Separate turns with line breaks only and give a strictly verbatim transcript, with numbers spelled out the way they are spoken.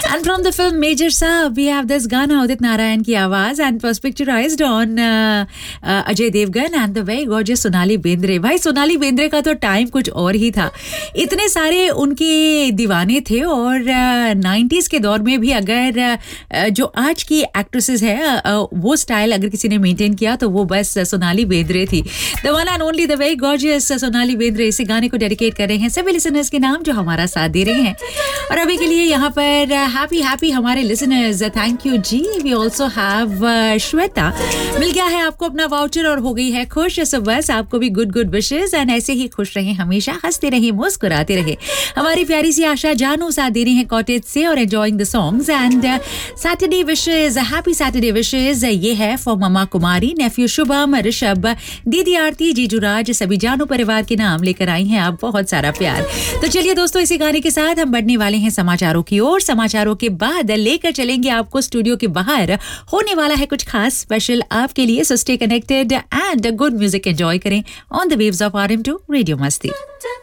And from the film Major Saab, we have this Gana Udit Narayan की आवाज and was picturized on uh, uh, Ajay Devgan and the very gorgeous Sonali Bendre. भाई सोनाली बेंद्रे का तो time कुछ और ही था. इतने सारे उनके दीवाने थे और नाइंटीज़ uh, के दौर में भी अगर uh, जो आज की एक्ट्रेसेस है uh, वो स्टाइल अगर किसी ने मेंटेन किया तो वो बस सोनाली बेंद्रे थी. The one and only, the very gorgeous Sonali Bendre इस गाने को डेडिकेट कर रहे हैं सभी लिसनर्स के नाम जो हमारा साथ दे रहे हैं. और अभी के लिए यहाँ पर हैप्पी हैप्पी हमारे listeners, thank you ji. We also have Shweta, मिल गया है आपको अपना वाउचर और हो गई है खुश. सो बस आपको भी गुड गुड विशेस एंड ऐसे ही खुश रहें, हमेशा हंसते रहें, मुस्कुराते रहें. हमारी प्यारी सी आशा जानू साथ दे रही हैं कॉटेज से और enjoying the songs and Saturday wishes, happy Saturday wishes. ये है फॉर ममा कुमारी, नेफ्यू शुभम, ऋषभ, दीदी आरती, जीजू राज, सभी जानू परिवार के नाम लेकर आई हैं आप बहुत सारा प्यार. तो चलिए दोस्तों, इसी गाने के साथ हम बढ़ने वाले हैं समाचारों की ओर. समाचारों के बाद लेकर चलेंगे आपको स्टूडियो के बाहर, होने वाला है कुछ खास स्पेशल आपके लिए. So stay connected and good music enjoy करें on the waves of R M to radio मस्ती.